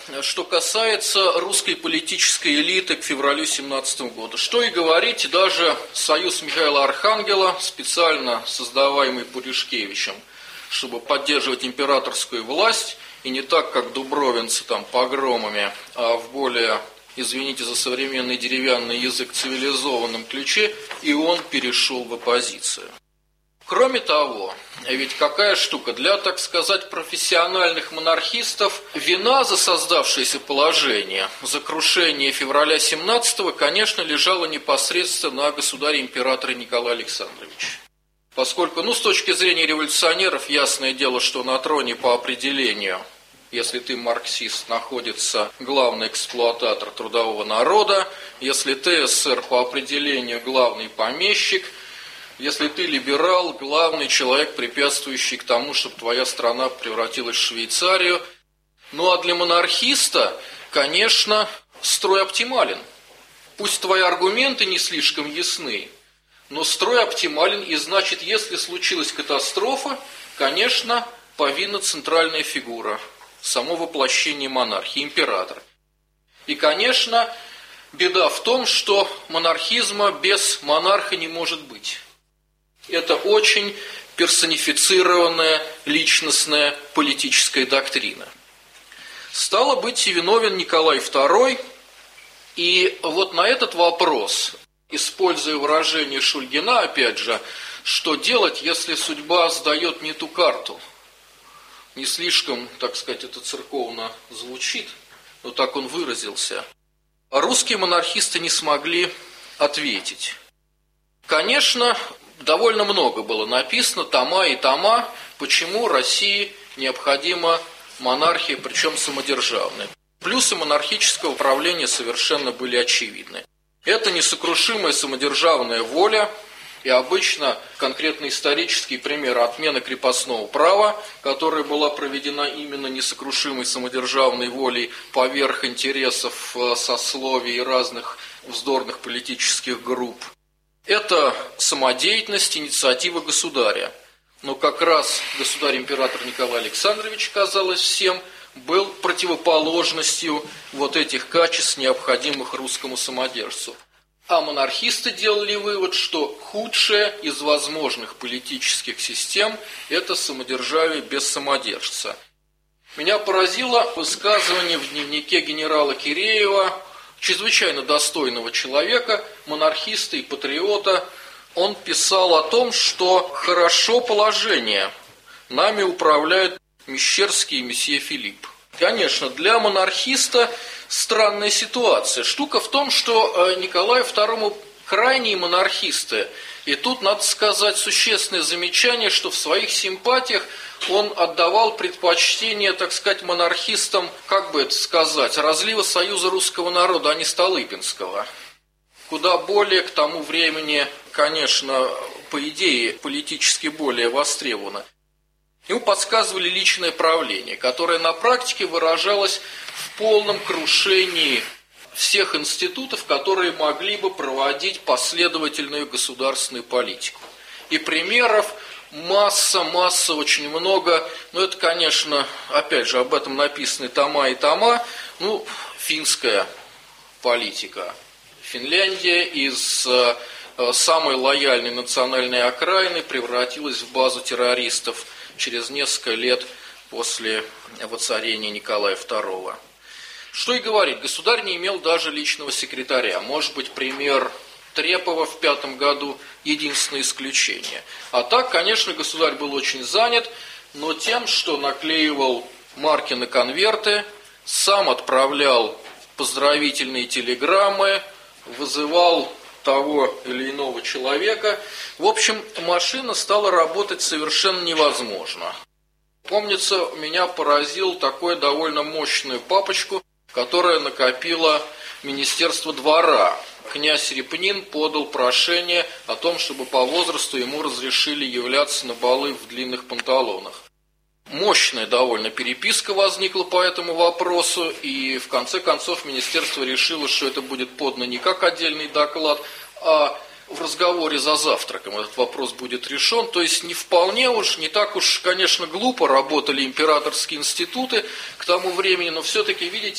что касается русской политической элиты к февралю 17 года. Что и говорить, даже союз Михаила Архангела, специально создаваемый Пуришкевичем, чтобы поддерживать императорскую власть, и не так, как дубровинцы там погромами, а в более, извините за современный деревянный язык, цивилизованном ключе, и он перешел в оппозицию. Кроме того, ведь какая штука, для, так сказать, профессиональных монархистов вина за создавшееся положение, за крушение февраля 17-го, конечно, лежала непосредственно на государе-императоре Николае Александровиче. Поскольку, с точки зрения революционеров, ясное дело, что на троне по определению, если ты марксист, находится главный эксплуататор трудового народа, если ты эсер, по определению главный помещик, если ты либерал, главный человек, препятствующий к тому, чтобы твоя страна превратилась в Швейцарию. А для монархиста, конечно, строй оптимален. Пусть твои аргументы не слишком ясны, но строй оптимален, и значит, если случилась катастрофа, конечно, повинна центральная фигура, само воплощение монархии, император. И, конечно, беда в том, что монархизма без монарха не может быть. Это очень персонифицированная личностная политическая доктрина. Стало быть, виновен Николай II, и вот на этот вопрос, используя выражение Шульгина, опять же, что делать, если судьба сдает не ту карту? Не слишком, так сказать, это церковно звучит, но так он выразился. Русские монархисты не смогли ответить. Конечно, довольно много было написано, тома и тома, почему России необходима монархия, причем самодержавная. Плюсы монархического управления совершенно были очевидны. Это несокрушимая самодержавная воля, и обычно конкретно исторические примеры отмены крепостного права, которая была проведена именно несокрушимой самодержавной волей поверх интересов сословий и разных вздорных политических групп. Это самодеятельность, инициатива государя. Но как раз государь-император Николай Александрович, казалось всем, был противоположностью вот этих качеств, необходимых русскому самодержцу. А монархисты делали вывод, что худшая из возможных политических систем – это самодержавие без самодержца. Меня поразило высказывание в дневнике генерала Киреева, чрезвычайно достойного человека, монархиста и патриота. Он писал о том, что хорошо положение, нами управляют Мещерский и месье Филипп. Конечно, для монархиста странная ситуация. Штука в том, что Николаю II крайние монархисты, и тут надо сказать существенное замечание, что в своих симпатиях он отдавал предпочтение, так сказать, монархистам, как бы это сказать, разлива Союза русского народа, а не Столыпинского. Куда более к тому времени, конечно, по идее, политически более востребовано. Ему подсказывали личное правление, которое на практике выражалось в полном крушении всех институтов, которые могли бы проводить последовательную государственную политику. И примеров масса, очень много. Но это, конечно, опять же, об этом написаны тома и тома. Финская политика. Финляндия из самой лояльной национальной окраины превратилась в базу террористов через несколько лет после воцарения Николая II. Что и говорить, государь не имел даже личного секретаря. Может быть, пример Трепова в 5 году единственное исключение. А так, конечно, государь был очень занят, но тем, что наклеивал марки на конверты, сам отправлял поздравительные телеграммы, вызывал того или иного человека. В общем, машина стала работать совершенно невозможно. Помнится, меня поразил такой довольно мощную папочку, которая накопила Министерство двора. Князь Репнин подал прошение о том, чтобы по возрасту ему разрешили являться на балы в длинных панталонах. Мощная довольно переписка возникла по этому вопросу, и в конце концов министерство решило, что это будет подано не как отдельный доклад, а в разговоре за завтраком этот вопрос будет решен. То есть не так уж, конечно, глупо работали императорские институты к тому времени, но все-таки, видите,